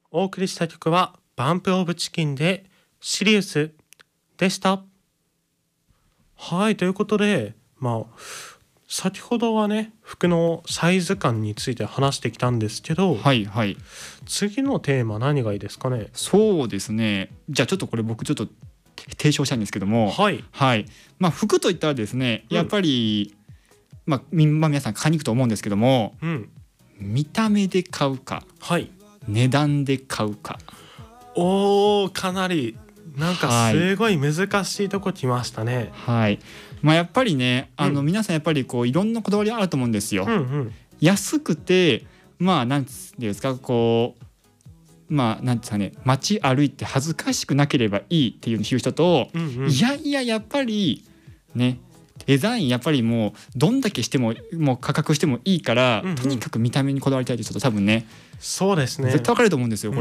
お送りした曲はバンプオブチキンでシリウスでした。はい、ということで先ほどはね服のサイズ感について話してきたんですけど、 はいはい、 次のテーマ何がいいですかね。 そうですね、じゃあちょっとこれ僕ちょっと提唱したいんですけども、 はい、 はい、服といったらですねやっぱり、皆さん買いに行くと思うんですけども、見た目で買うか、 はい、 値段で買うか。 かなりなんかすごい難しいとこ来ましたね。 はい、やっぱりね皆さんやっぱりこういろんなこだわりあると思うんですよ。安くてなんていうんですかなんていうんですかね、街歩いて恥ずかしくなければいいっていう人と、いやいややっぱりねデザインやっぱりもうどんだけしても価格してもいいから、とにかく見た目にこだわりたいという人と多分ね、 そうですね、 絶対分かると思うんですよ。